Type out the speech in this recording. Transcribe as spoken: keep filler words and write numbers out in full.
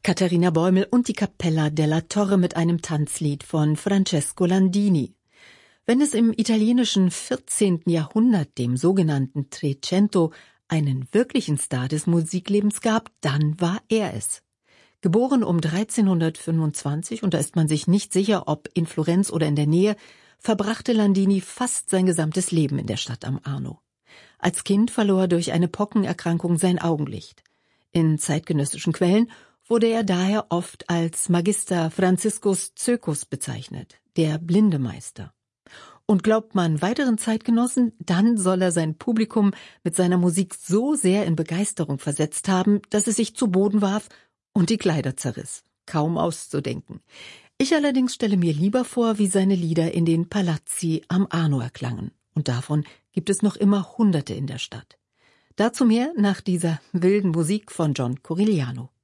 Katharina Bäumel und die Cappella della Torre mit einem Tanzlied von Francesco Landini. Wenn es im italienischen vierzehnten Jahrhundert, dem sogenannten Trecento, einen wirklichen Star des Musiklebens gab, dann war er es. Geboren um dreizehnhundertfünfundzwanzig, und da ist man sich nicht sicher, ob in Florenz oder in der Nähe, verbrachte Landini fast sein gesamtes Leben in der Stadt am Arno. Als Kind verlor er durch eine Pockenerkrankung sein Augenlicht. In zeitgenössischen Quellen wurde er daher oft als Magister Franziskus Zökus bezeichnet, der blinde Meister. Und glaubt man weiteren Zeitgenossen, dann soll er sein Publikum mit seiner Musik so sehr in Begeisterung versetzt haben, dass es sich zu Boden warf und die Kleider zerriss. Kaum auszudenken. Ich allerdings stelle mir lieber vor, wie seine Lieder in den Palazzi am Arno erklangen. Und davon gibt es noch immer Hunderte in der Stadt. Dazu mehr nach dieser wilden Musik von John Corigliano.